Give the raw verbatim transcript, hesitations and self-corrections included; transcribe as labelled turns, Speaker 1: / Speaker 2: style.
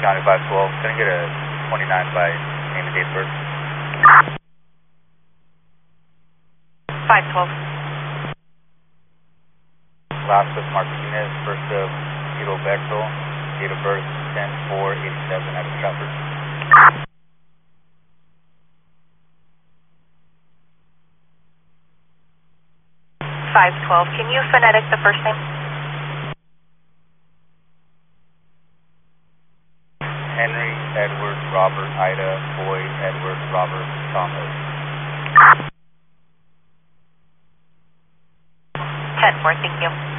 Speaker 1: County five twelve. Can I get a twenty-nine by name and date of birth?
Speaker 2: five twelve.
Speaker 1: Last of Martinez, first of Kilo Bexel, date of birth ten four eighty-seven out of Stratford.
Speaker 2: five twelve. Can you phonetic the first name?
Speaker 1: Henry, Edward, Robert, Ida, Boyd, Edward, Robert, Thomas.
Speaker 2: ten four, thank you.